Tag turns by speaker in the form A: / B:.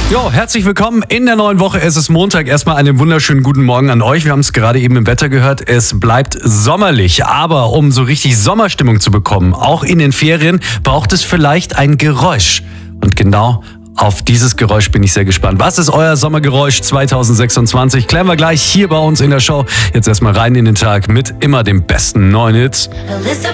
A: Jo, herzlich willkommen in der neuen Woche. Es ist Montag. Erstmal einen wunderschönen guten Morgen an euch. Wir haben es gerade eben im Wetter gehört. Es bleibt sommerlich. Aber um so richtig Sommerstimmung zu bekommen, auch in den Ferien, braucht es vielleicht ein Geräusch. Und genau auf dieses Geräusch bin ich sehr gespannt. Was ist euer Sommergeräusch 2026? Klären wir gleich hier bei uns in der Show. Jetzt erstmal rein in den Tag mit immer dem besten neuen Hits.